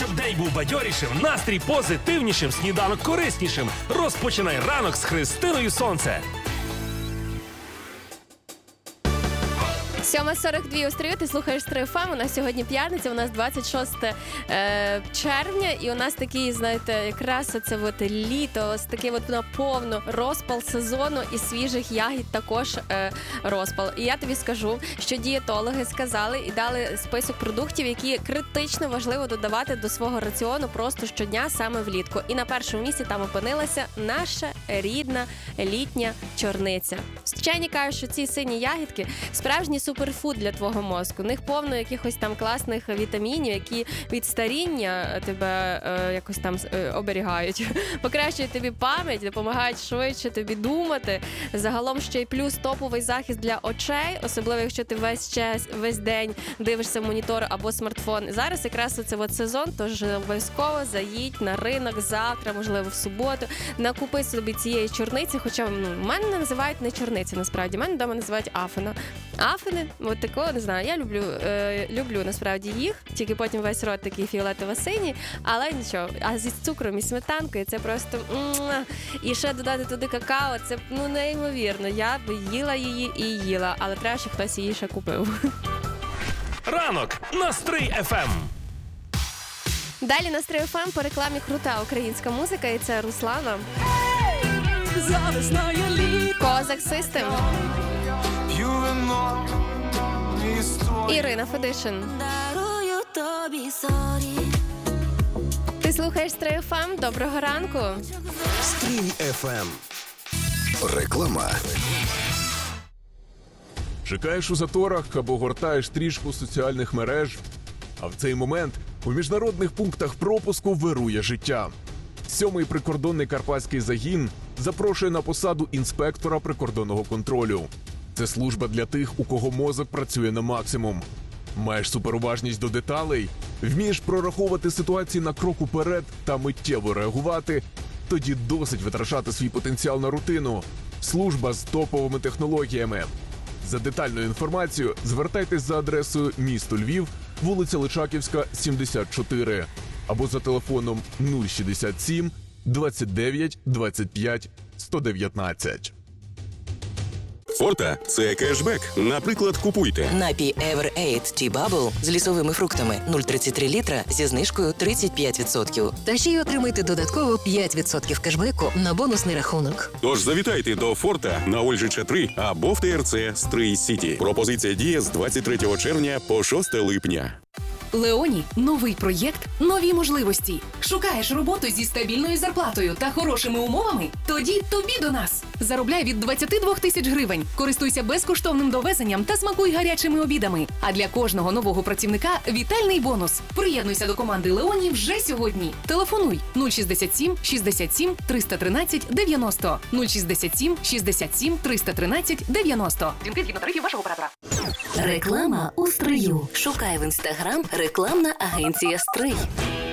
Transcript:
Щоб день був бадьорішим, настрій позитивнішим, сніданок кориснішим. Розпочинай ранок з Христиною Сонце. 7:42 у стрію, ти слухаєш Стрий ФМ. У нас сьогодні п'ятниця, у нас 26 червня, і у нас такий, знаєте, якраз це от літо, ось такий от наповно розпал сезону і свіжих ягід також розпал. І я тобі скажу, що дієтологи сказали і дали список продуктів, які критично важливо додавати до свого раціону просто щодня саме влітку. І на першому місці там опинилася наша рідна літня чорниця. Вчені кажуть, що ці сині ягідки справжні суперфуд для твого мозку. В них повно якихось там класних вітамінів, які від старіння тебе якось там оберігають. Покращують тобі пам'ять, допомагають швидше тобі думати. Загалом ще й плюс топовий захист для очей, особливо якщо ти весь день дивишся монітор або смартфон. Зараз якраз це от сезон, тож обов'язково заїдь на ринок завтра, можливо, в суботу, накупи собі цієї чорниці, хоча в мене називають не чорниці, насправді, мене вдома називають афина. Афини, от такого, не знаю, я люблю насправді їх, тільки потім весь рот такий фіолетово-синій, але нічого, а зі цукром і сметанкою це просто і ще додати туди какао, це неймовірно, я би їла її і їла, але треба, щоб хтось її ще купив. Ранок на Стрий ФМ. Далі на Стрий ФМ по рекламі крута українська музика, і це Руслана. Козак Систем. Ірина Федишин. Дарую тобі зорі. Ти слухаєш Стрий ФМ. Доброго ранку. Стрій ФМ. Реклама. Чекаєш у заторах або гортаєш стрічку соціальних мереж, а в цей момент у міжнародних пунктах пропуску вирує життя. 7-й прикордонний карпатський загін запрошує на посаду інспектора прикордонного контролю. Це служба для тих, у кого мозок працює на максимум. Маєш суперуважність до деталей? Вмієш прораховувати ситуації на крок уперед та миттєво реагувати? Тоді досить витрачати свій потенціал на рутину. Служба з топовими технологіями. За детальною інформацією звертайтесь за адресою місто Львів, вулиця Личаківська, 74, або за телефоном 067 29 25 119. Форта – це кешбек. Наприклад, купуйте Напій Everade T-Bubble з лісовими фруктами 0,33 літра зі знижкою 35%. Та ще й отримайте додатково 5% кешбеку на бонусний рахунок. Тож завітайте до Форта на Ольжича 3 або в ТРЦ Стрий Сіті. Пропозиція діє з 23 червня по 6 липня. Леоні – новий проєкт, нові можливості. Шукаєш роботу зі стабільною зарплатою та хорошими умовами? Тоді тобі до нас. Заробляй від 22 тисяч гривень. Користуйся безкоштовним довезенням та смакуй гарячими обідами. А для кожного нового працівника – вітальний бонус. Приєднуйся до команди Леоні вже сьогодні. Телефонуй 067 67 313 90. 067 67 313 90. Дзвінки згідно тарифів вашого оператора. Реклама у стрию. Шукай в Інстаграм рекламна агенція «Стрий».